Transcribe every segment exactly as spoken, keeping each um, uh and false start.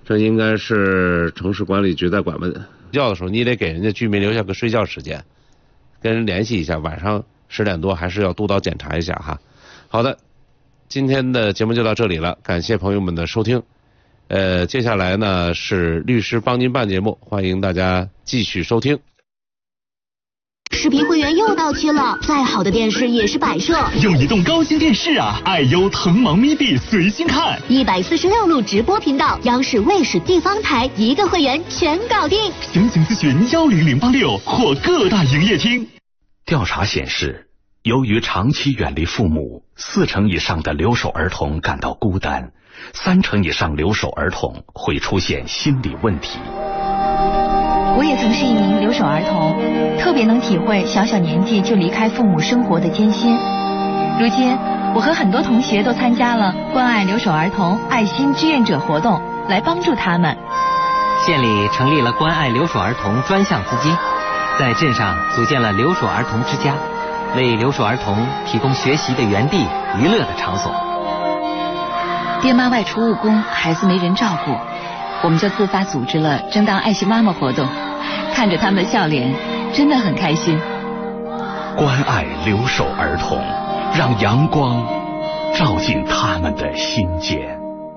这应该是城市管理局在管吧？睡觉的时候你得给人家居民留下个睡觉时间，跟人联系一下，晚上十点多还是要督导检查一下哈。好的，今天的节目就到这里了，感谢朋友们的收听。呃，接下来呢是律师帮您办节目，欢迎大家继续收听。 视频会员又到期了，再好的电视也是摆设。 有移动高清电视啊，爱优腾芒咪币随心看， 一百四十六路直播频道，央视、卫视、地方台一个会员全搞定。 详情咨询幺零零八六或各大营业厅。 调查显示，由于长期远离父母，四成以上的留守儿童感到孤单，三成以上留守儿童会出现心理问题。 我也曾是一名留守儿童，特别能体会小小年纪就离开父母生活的艰辛。如今，我和很多同学都参加了关爱留守儿童爱心志愿者活动，来帮助他们。 县里成立了关爱留守儿童专项资金，在镇上组建了留守儿童之家，为留守儿童提供学习的园地、娱乐的场所。 爹妈外出务工，孩子没人照顾，我们就自发组织了争当爱心妈妈活动，看着他们的笑脸，真的很开心。 关爱留守儿童，让阳光照进他们的心间。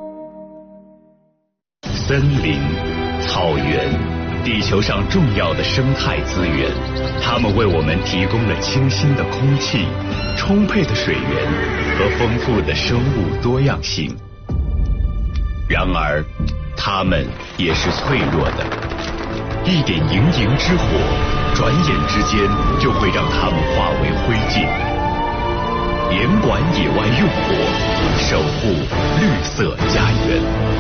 森林、草原，地球上重要的生态资源，它们为我们提供了清新的空气、充沛的水源和丰富的生物多样性。然而，它们也是脆弱的，一点营营之火，转眼之间就会让它们化为灰烬。严管野外用火，守护绿色家园。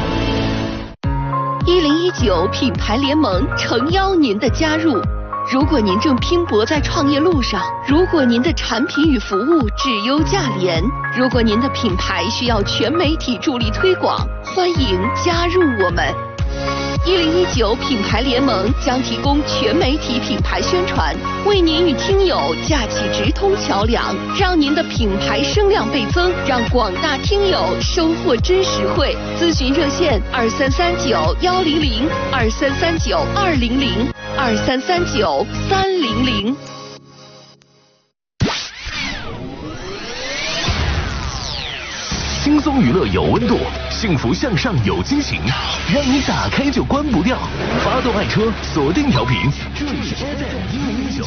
一零一九品牌联盟诚邀您的加入。如果您正拼搏在创业路上，如果您的产品与服务质优价廉，如果您的品牌需要全媒体助力推广，欢迎加入我们。一零一九品牌联盟将提供全媒体品牌宣传，为您与听友架起直通桥梁，让您的品牌声量倍增，让广大听友收获真实惠。咨询热线二三三九幺零零二三三九二零零二三三九三零零。 轻松娱乐有温度，幸福向上有惊喜，让你打开就关不掉。发动爱车，锁定调频，这里是 F M 一零一九。